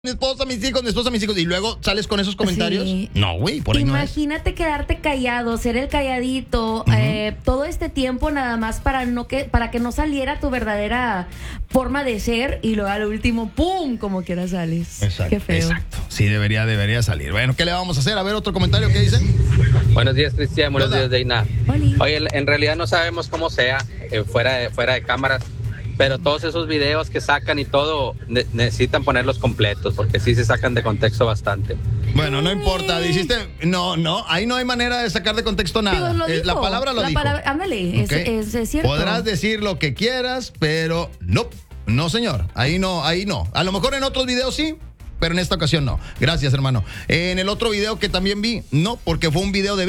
mi esposa, mis hijos, y luego sales con esos comentarios. Sí. No, güey, por ahí Imagínate quedarte callado, ser el calladito, todo este tiempo nada más para que no saliera tu verdadera forma de ser y luego al último, ¡pum!, como quiera sales. Exacto, Qué feo. exacto. Sí, debería salir. Bueno, ¿qué le vamos a hacer? A ver, otro comentario que dicen. Buenos días, Cristian. Buenos días, Deina. Oli. Oye, en realidad no sabemos cómo sea fuera de cámaras, pero todos esos videos que sacan y todo necesitan ponerlos completos porque sí se sacan de contexto bastante. Bueno, no importa, dijiste, no, ahí no hay manera de sacar de contexto nada. Digo, lo dijo. La palabra lo dijo. Ándale, ¿Okay? es cierto. Podrás decir lo que quieras, pero no, señor, ahí no. A lo mejor en otros videos sí, pero en esta ocasión no. Gracias, hermano. En el otro video que también vi, no, porque fue un video de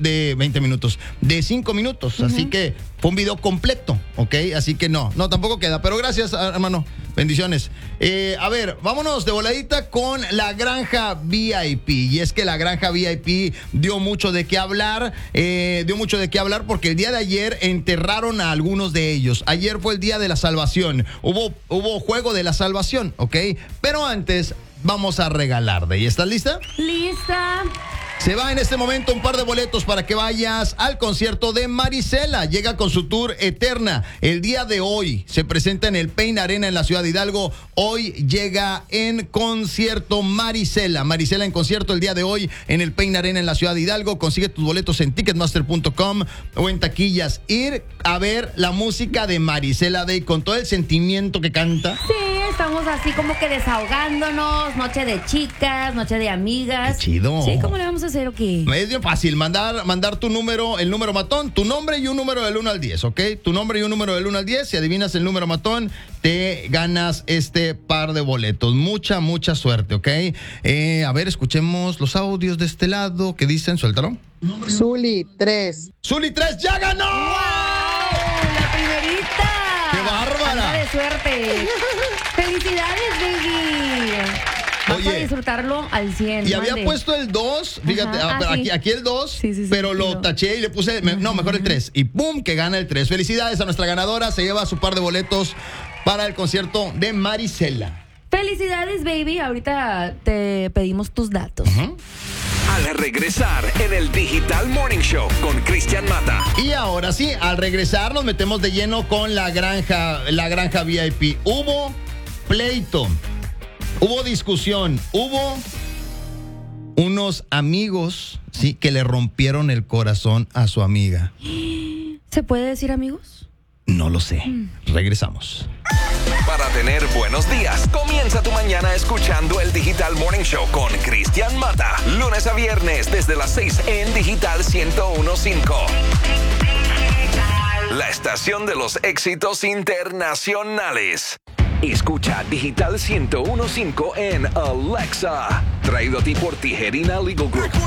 5 minutos. Así que fue un video completo, ¿ok? Así que no, tampoco queda. Pero gracias, hermano. Bendiciones. A ver, vámonos de voladita con la Granja VIP. Y es que la Granja VIP dio mucho de qué hablar. Porque el día de ayer enterraron a algunos de ellos. Ayer fue el día de la salvación. Hubo juego de la salvación, ¿ok? Pero antes vamos a regalar. ¿Y estás lista? Lista. Se va en este momento un par de boletos para que vayas al concierto de Marisela. Llega con su tour Eterna. El día de hoy se presenta en el Pain Arena en la ciudad de Hidalgo. Hoy llega en concierto Marisela. Marisela en concierto el día de hoy en el Pain Arena en la ciudad de Hidalgo. Consigue tus boletos en ticketmaster.com o en taquillas. Ir a ver la música de Marisela Day con todo el sentimiento que canta. Sí, estamos así como que desahogándonos. Noche de chicas, noche de amigas. Qué chido. Sí, ¿cómo le vamos a hacer o qué? Es bien fácil, mandar tu número, el número matón, tu nombre y un número del 1 al 10, ¿ok? Tu nombre y un número del 1 al 10. Si adivinas el número matón, te ganas este par de boletos. Mucha suerte, ¿ok? A ver, escuchemos los audios de este lado. ¿Qué dicen? Suéltalo. Zuli 3. ¡Zuli 3 ya ganó! ¡Wow! ¡La primerita! ¡Qué bárbara! ¡Anda de suerte! ¡Felicidades, baby! Vas a disfrutarlo al 100. Y había puesto el 2, fíjate, sí. aquí el 2, sí, pero lo taché y le puse, mejor el 3. Y ¡pum!, que gana el 3. Felicidades a nuestra ganadora, se lleva su par de boletos para el concierto de Marisela. Felicidades, baby. Ahorita te pedimos tus datos. Al regresar en el Digital Morning Show con Cristian Mata. Y ahora sí, al regresar nos metemos de lleno con la granja VIP. Hubo pleito, hubo discusión, hubo unos amigos, sí, que le rompieron el corazón a su amiga. ¿Se puede decir amigos? No lo sé. Regresamos. Para tener buenos días, comienza tu mañana escuchando el Digital Morning Show con Cristian Mata. Lunes a viernes desde las 6 en Digital 101.5. La estación de los éxitos internacionales. Escucha Digital 101.5 en Alexa. Traído a ti por Tijerina Legal Group.